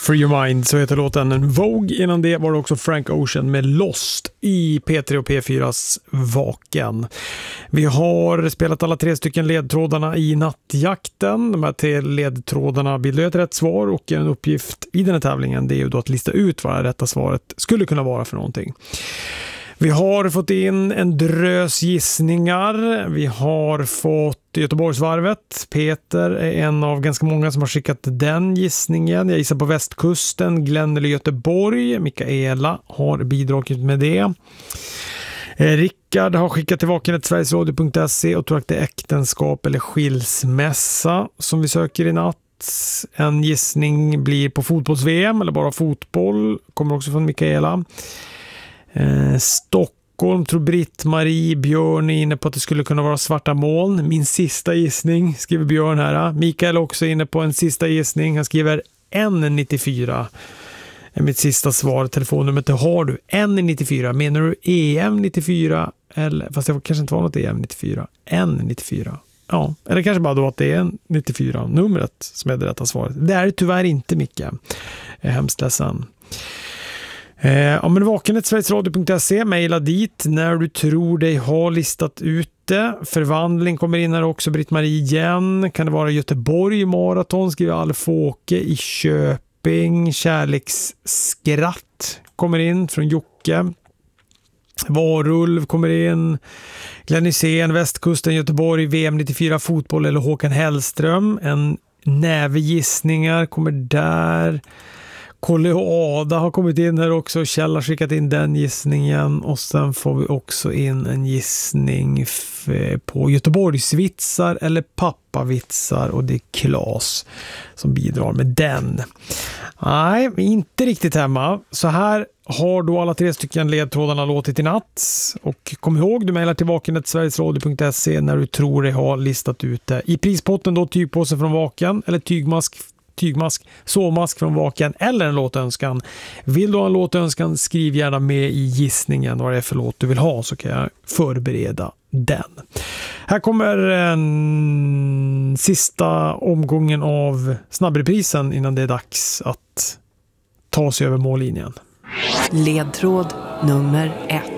Free Your Mind, så heter låten. Vogue, innan det var det också Frank Ocean med Lost i P3 och P4s Vaken. Vi har spelat alla 3 stycken ledtrådarna i nattjakten. De här 3 ledtrådarna bildar ett rätt svar, och en uppgift i den här tävlingen, det är ju då att lista ut vad det rätta svaret skulle kunna vara för någonting. Vi har fått in en drös gissningar. Vi har fått Göteborgsvarvet. Peter är en av ganska många som har skickat den gissningen. Jag gissar på västkusten, Glenn eller Göteborg. Mikaela har bidragit med det. Rickard har skickat till vaken@sverigesradio.se och tror att det är äktenskap eller skilsmässa som vi söker i natt. En gissning blir på fotbolls-VM eller bara fotboll. Kommer också från Mikaela. Stockholm tror Britt-Marie. Björn är inne på att det skulle kunna vara svarta moln. Min sista gissning, skriver Björn här. Mikael är också inne på en sista gissning. Han skriver N94 är mitt sista svar. Telefonnumret har du. N94, menar du EM94? Eller, fast det kanske inte var något EM94. N94. Ja, eller kanske bara då att det är 94 numret som är det rätta svaret. Det är tyvärr inte, Micke. Jag är hemskt ledsen. Ja, men vaken@sverigesradio.se, mejla dit när du tror dig ha listat ut det. Förvandling kommer in här också, Britt-Marie igen. Kan det vara Göteborg maraton, skriver Alfåke i Köping. Kärleksskratt kommer in från Jocke. Varulv kommer in. Glenn Hysén, västkusten, Göteborg, VM 94 fotboll eller Håkan Hellström. En näve gissningar kommer där. Kolle och Ada har kommit in här också. Kjell har skickat in den gissningen. Och sen får vi också in en gissning på Göteborgsvitsar eller pappavitsar. Och det är Claes som bidrar med den. Nej, inte riktigt hemma. Så här har då alla 3 stycken ledtrådarna låtit i natt. Och kom ihåg, du mejlar till vaken@sverigesradio.se när du tror dig ha listat ut det. I prispotten då tygpåse från Vaken eller tygmask, sovmask från Vaken eller en låtönskan. Vill du ha en låtönskan, skriv gärna med i gissningen vad det är för låt du vill ha, så kan jag förbereda den. Här kommer en sista omgången av snabbreprisen innan det är dags att ta sig över mållinjen. Ledtråd nummer 1.